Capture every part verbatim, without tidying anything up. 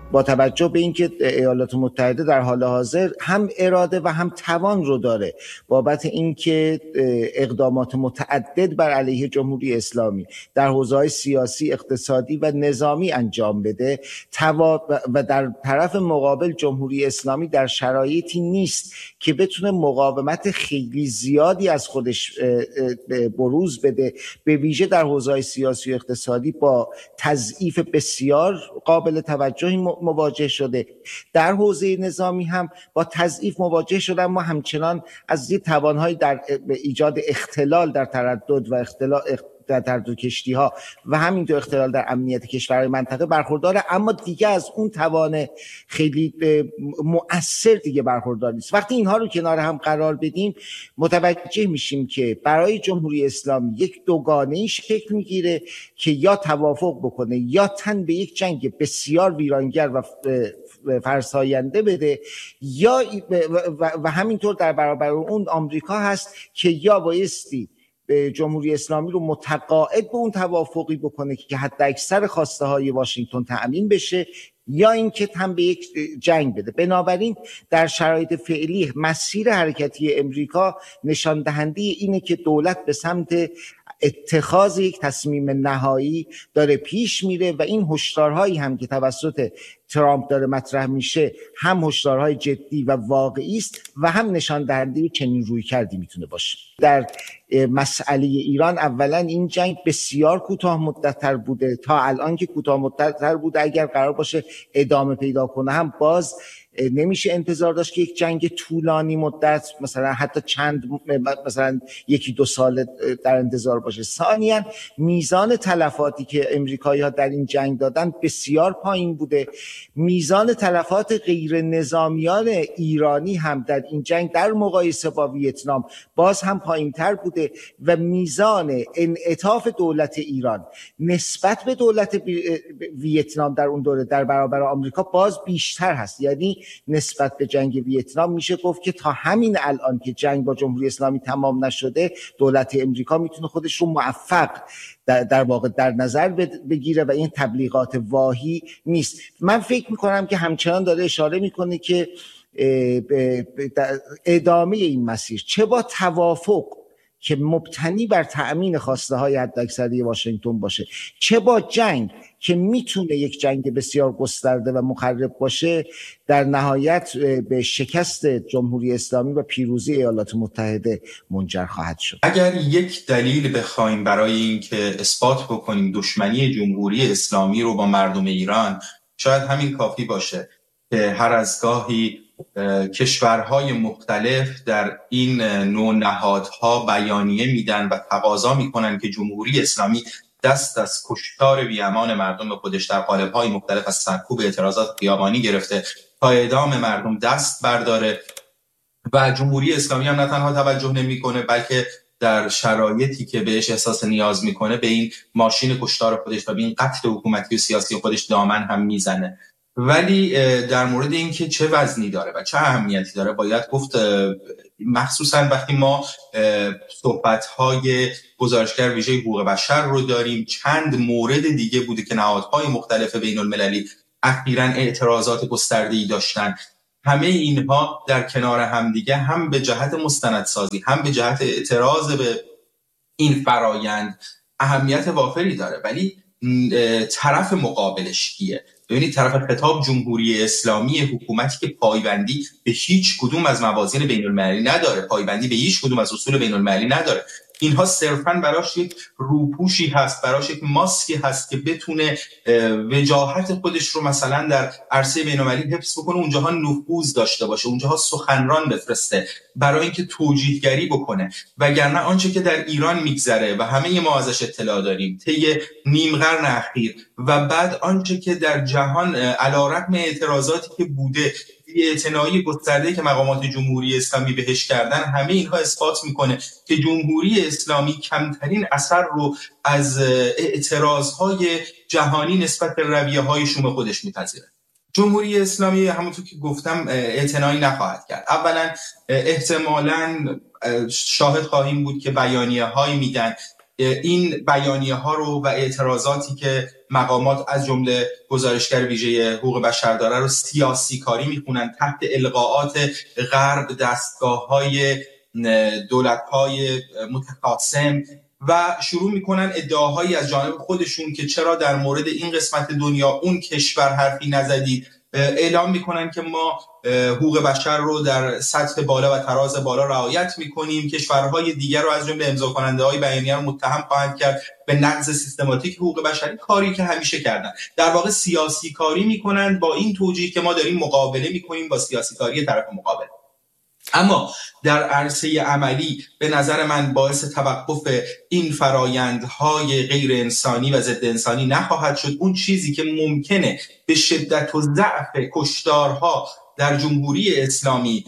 با توجه به اینکه ایالات متحده در حال حاضر هم اراده و هم توان رو داره بابت اینکه اقدامات متعدد بر علیه جمهوری اسلامی در حوزه‌های سیاسی، اقتصادی و نظامی انجام بده و در طرف مقابل جمهوری اسلامی در شرایطی نیست که بتونه مقاومت خیلی زیادی از خودش بروز بده، به ویژه در حوزه‌های سیاسی و اقتصادی با تضعیف بسیار قابل توجهی مواجه شده. در حوزه نظامی هم با تضعیف مواجه شده، اما همچنان از یک توان‌های در ایجاد اختلال در تردد و اختلال در تردد کشتی ها و همینطور اختلال در امنیت کشورهای منطقه برخورداره، اما دیگه از اون توان خیلی مؤثر دیگه برخوردار نیست. وقتی اینها رو کنار هم قرار بدیم متوجه میشیم که برای جمهوری اسلامی یک دوگانه‌ای شکل میگیره که یا توافق بکنه یا تن به یک جنگ بسیار ویرانگر و فرساینده بده، یا و همینطور در برابر اون آمریکا هست که یا بایستی جمهوری اسلامی رو متقاعد به اون توافقی بکنه که حتی اکثر خواسته های واشنگتن تأمین بشه، یا اینکه هم به یک جنگ بده. بنابراین در شرایط فعلی مسیر حرکتی امریکا نشان دهنده اینه که دولت به سمت اتخاذ یک تصمیم نهایی داره پیش میره و این هشدارهایی هم که توسط ترامپ داره مطرح میشه هم هشدارهای جدی و واقعی است و هم نشان دهنده چنین رویکردی میتونه باشه. در مسئله ایران اولا این جنگ بسیار کوتاه مدت‌تر بوده، تا الان که کوتاه مدت‌تر بوده، اگر قرار باشه ادامه پیدا کنه هم باز نمیشه انتظار داشت که یک جنگ طولانی مدت مثلا حتی چند مثلا یکی دو سال در انتظار باشه. ثانیاً میزان تلفاتی که امریکایی‌ها در این جنگ دادن بسیار پایین بوده. میزان تلفات غیر نظامیان ایرانی هم در این جنگ در مقایسه با ویتنام باز هم پایین‌تر بوده و میزان انعطاف دولت ایران نسبت به دولت ویتنام در اون دوره در برابر آمریکا باز بیشتر هست. یعنی نسبت به جنگ ویتنام میشه گفت که تا همین الان که جنگ با جمهوری اسلامی تمام نشده، دولت امریکا میتونه خودش رو موفق در, در واقع در نظر بگیره و این تبلیغات واهی نیست. من فکر میکنم که همچنان داره اشاره میکنه که ادامه این مسیر چه با توافق که مبتنی بر تأمین خواسته های حداکثری واشنگتن باشه، چه با جنگ که میتونه یک جنگ بسیار گسترده و مخرب باشه، در نهایت به شکست جمهوری اسلامی و پیروزی ایالات متحده منجر خواهد شد. اگر یک دلیل بخوایم برای این که اثبات بکنیم دشمنی جمهوری اسلامی رو با مردم ایران، شاید همین کافی باشه که هر از گاهی کشورهای مختلف در این نوع نهادها بیانیه میدن و تقاضا میکنن که جمهوری اسلامی دست از کشتار بی‌امان مردم خودش در قالب‌های مختلف از سرکوب اعتراضات خیابانی گرفته تا اعدام مردم دست برداره، و جمهوری اسلامی هم نه تنها توجه نمیکنه بلکه در شرایطی که بهش احساس نیاز میکنه به این ماشین کشتار خودش و به این قتل حکومتی و سیاسی خودش دامن هم میزنه. ولی در مورد این که چه وزنی داره و چه اهمیتی داره باید گفت، مخصوصا وقتی ما صحبت‌های گزارشگر ویژه حقوق بشر رو داریم، چند مورد دیگه بوده که نهادهای مختلف بین المللی اخیراً اعتراضات گسترده‌ای داشتن. همه اینها در کنار هم دیگه هم به جهت مستندسازی هم به جهت اعتراض به این فرایند اهمیت وافری داره. ولی طرف مقابلش کیه؟ ببینید طرف خطاب جمهوری اسلامی، حکومتی که پایبندی به هیچ کدوم از موازین بین المللی نداره، پایبندی به هیچ کدوم از اصول بین المللی نداره. اینها صرفاً براش یک روپوشی هست، براش یک ماسکی هست که بتونه وجاهت خودش رو مثلا در عرصه بین المللی حفظ بکنه، اونجاها نفوذ داشته باشه، اونجاها سخنران بفرسته برای اینکه توجیهگری بکنه. وگرنه آنچه که در ایران میگذره و همه ما ازش اطلاع داریم طی نیم قرن اخیر و بعد آنچه که در جهان علیرغم اعتراضاتی که بوده، اعتنایی گسترده که مقامات جمهوری اسلامی بهش کردن، همه اینها اثبات میکنه که جمهوری اسلامی کمترین اثر رو از اعتراضهای جهانی نسبت به رویه‌های شوم خودش میپذیره. جمهوری اسلامی همونطور که گفتم اعتنایی نخواهد کرد. اولا احتمالاً شاهد خواهیم بود که بیانیه‌هایی میدن، این بیانیه‌ها رو و اعتراضاتی که مقامات از جمله گزارشگر ویژه حقوق بشر داره رو سیاسی کاری میخونن، تحت القاءات غرب، دستگاه‌های دولت‌های متخاصم و شروع میکنن ادعاهایی از جانب خودشون که چرا در مورد این قسمت دنیا اون کشور حرفی نزدید. اعلام میکنن که ما حقوق بشر رو در سطح بالا و تراز بالا رعایت میکنیم، کشورهای دیگر رو از جمله امضا کننده های بیانیه رو متهم خواهند کرد به نقض سیستماتیک حقوق بشری، کاری که همیشه کردن. در واقع سیاسی کاری میکنن با این توجیه که ما داریم مقابله میکنیم با سیاسی کاری طرف مقابل. اما در عرصه عملی به نظر من باعث توقف این فرایندهای غیر انسانی و ضد انسانی نخواهد شد. اون چیزی که ممکنه به شدت و ضعف کشتارها در جمهوری اسلامی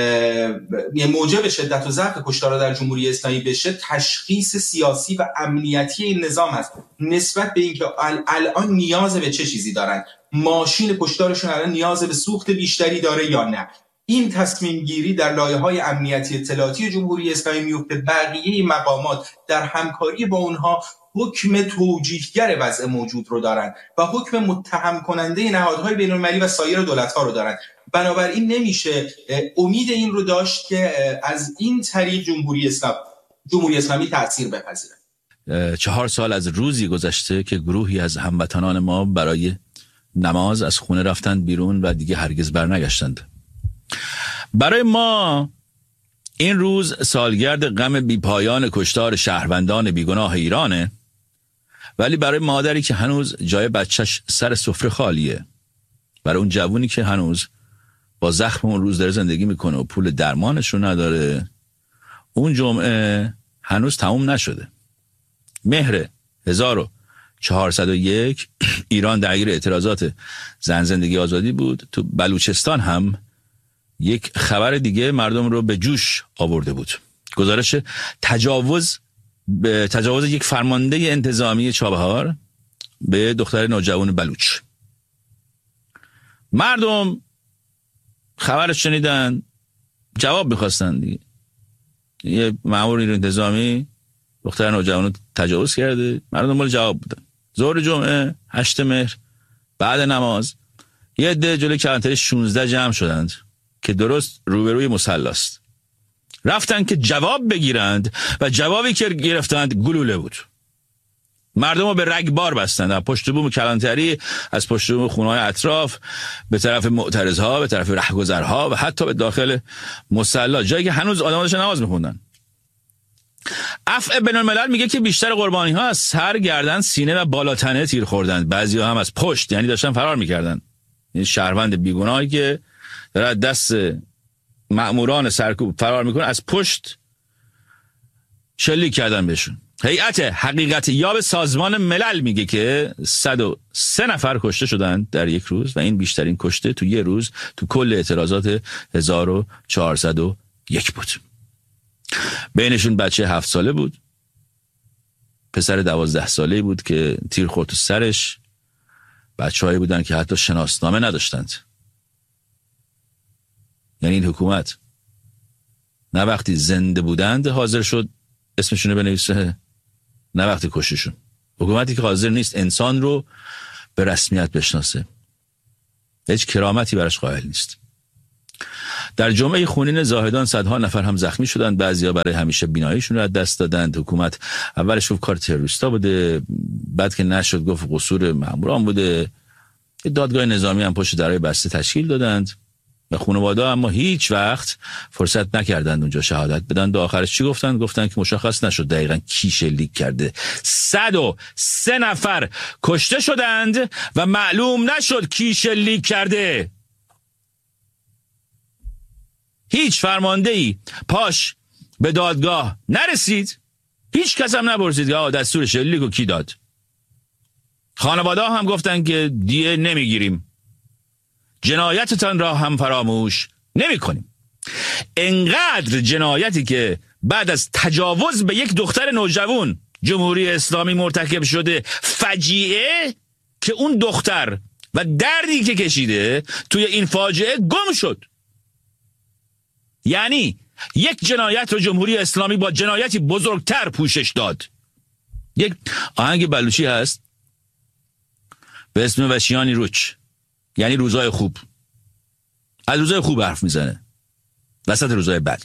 موجب شدت و ضعف کشتارها در جمهوری اسلامی بشه، تشخیص سیاسی و امنیتی این نظام است نسبت به اینکه الان نیاز به چه چیزی دارن، ماشین کشتارشون الان نیاز به سوخت بیشتری داره یا نه. این تصمیم گیری در لایه‌های امنیتی اطلاعاتی جمهوری اسلامی میفته. بقیه مقامات در همکاری با اونها حکم توجیهگر وضع موجود رو دارن و حکم متهم کننده نهادهای بین‌المللی و سایر دولت‌ها رو دارن. بنابراین نمیشه امید این رو داشت که از این طریق جمهوری اسلام جمهوری اسلامی تأثیر بپذیره. چهار سال از روزی گذشته که گروهی از هموطنان ما برای نماز از خونه رفتند بیرون و دیگه هرگز برنگشتند. برای ما این روز سالگرد غم بیپایان کشتار شهروندان بیگناه ایرانه، ولی برای مادری که هنوز جای بچهش سر سفره خالیه، برای اون جوونی که هنوز با زخم اون روز داره زندگی میکنه و پول درمانش رو نداره، اون جمعه هنوز تموم نشده. مهر هزار و چهارصد و یک ایران درگیر اعتراضات زن زندگی آزادی بود. تو بلوچستان هم یک خبر دیگه مردم رو به جوش آورده بود. گزارش تجاوز به تجاوز یک فرمانده انتظامی چابهار به دختر نوجوان بلوچ. مردم خبرش شنیدن، جواب می‌خواستن دیگه. یه مأمور انتظامی دختر نوجوان رو تجاوز کرده، مردم مال جواب بودن. ظهر جمعه هشت مهر بعد نماز یه عده جلوی کلانتری شانزده جمع شدند که درست روبروی مصلی است. رفتن که جواب بگیرند و جوابی که گرفتند گلوله بود. مردم رو به رگبار بستند، از پشت بوم کلانتری، از پشت بوم خونه‌های اطراف، به طرف معترضها، به طرف رهگذرها و حتی به داخل مصلی، جایی که هنوز آدم‌ها داشتن نماز می‌خوندن. عفو بین‌الملل میگه که بیشتر قربانی‌ها از سر، گردن، سینه و بالاتنه تیر خوردند، بعضی‌ها هم از پشت، یعنی داشتن فرار می‌کردن. این شهروند بیگناهی که در دست مأموران سرکوب فرار میکنه، از پشت شلیک کردن بهشون. هیئت حقیقت یاب سازمان ملل میگه که صد و سه نفر کشته شدند در یک روز و این بیشترین کشته تو یه روز تو کل اعتراضات هزار و چهارصد و یک بود. بینشون بچه هفت ساله بود، پسر دوازده ساله بود که تیر خورد تو سرش، بچه هایی بودن که حتی شناسنامه نداشتند. یعنی این حکومت نه وقتی زنده بودند حاضر شد اسمشونه بنویسه، نه وقتی کشتشون. حکومتی که حاضر نیست انسان رو به رسمیت بشناسه، هیچ کرامتی براش قائل نیست. در جمعه خونین زاهدان صدها نفر هم زخمی شدند، بعضیا برای همیشه بیناییشون رو از دست دادند. حکومت اولش گفت کار تروریستا بوده، بعد که نشد گفت قصور ماموران بوده. دادگاه نظامی هم پشت درای بسته تشکیل دادند و خانواده اما هیچ وقت فرصت نکردند اونجا شهادت بدن. تا آخرش چی گفتن؟ گفتن که مشخص نشد دقیقاً کی شلیک کرده. صد و سه نفر کشته شدند و معلوم نشد کی شلیک کرده. هیچ فرماندهی پاش به دادگاه نرسید، هیچ کس هم نپرسید که دستور شلیک رو کی داد. خانواده هم گفتن که دیه نمیگیریم، جنایتتان را هم فراموش نمی کنیم. انقدر جنایتی که بعد از تجاوز به یک دختر نوجوان جمهوری اسلامی مرتکب شده فجیعه که اون دختر و دردی که کشیده توی این فاجعه گم شد. یعنی یک جنایت رو جمهوری اسلامی با جنایتی بزرگتر پوشش داد. یک آهنگ بلوچی هست به اسم وشیانی روچ، یعنی روزای خوب. از روزای خوب حرف میزنه وسط روزای بد.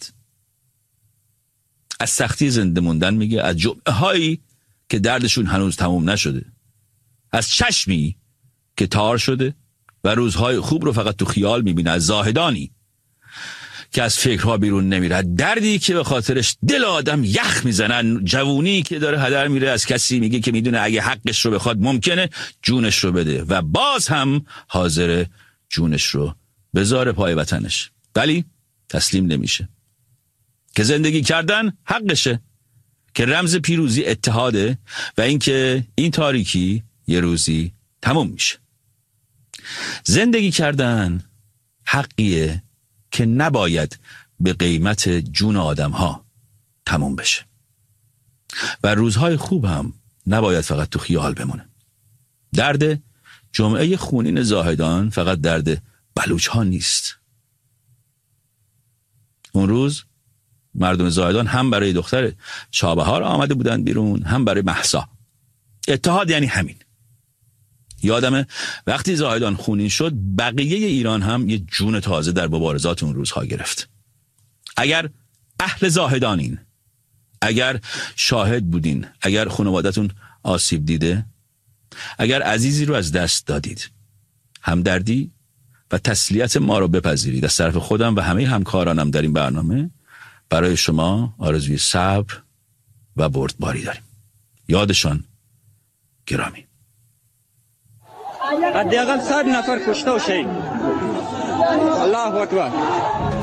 از سختی زنده موندن میگه، از جمعه هایی که دردشون هنوز تموم نشده، از چشمی که تار شده و روزهای خوب رو فقط تو خیال میبینه، از زاهدانی که از فکرها بیرون نمیره، دردی که به خاطرش دل آدم یخ میزنن، جوونی که داره هدر میره از کسی میگه که میدونه اگه حقش رو بخواد ممکنه جونش رو بده و باز هم حاضر جونش رو بذاره پای وطنش، ولی تسلیم نمیشه. که زندگی کردن حقشه، که رمز پیروزی اتحاده و اینکه این تاریکی یه روزی تموم میشه. زندگی کردن حقیه که نباید به قیمت جون آدم ها تموم بشه و روزهای خوب هم نباید فقط تو خیال بمونه. درد جمعه خونین زاهدان فقط درد بلوچ ها نیست. اون روز مردم زاهدان هم برای دختر چابهار آمده بودن بیرون، هم برای مهسا. اتحاد یعنی همین. یادمه وقتی زاهدان خونین شد بقیه ایران هم یه جون تازه در مبارزات اون روزها گرفت. اگر اهل زاهدانین، اگر شاهد بودین، اگر خانوادتون آسیب دیده، اگر عزیزی رو از دست دادید، همدردی و تسلیت ما رو بپذیرید. از طرف خودم و همه همکارانم در این برنامه برای شما آرزوی صبر و بردباری داریم. یادشان گرامی. حداقل صد نفر کشته و شهید. الله اکبر.